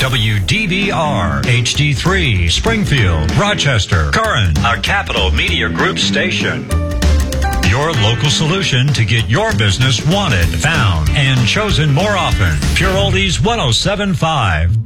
WDVR, HD3, Springfield, Rochester, Curran, a Capital Media Group station. Your local solution to get your business wanted, found, and chosen more often. Pure Oldies 107.5.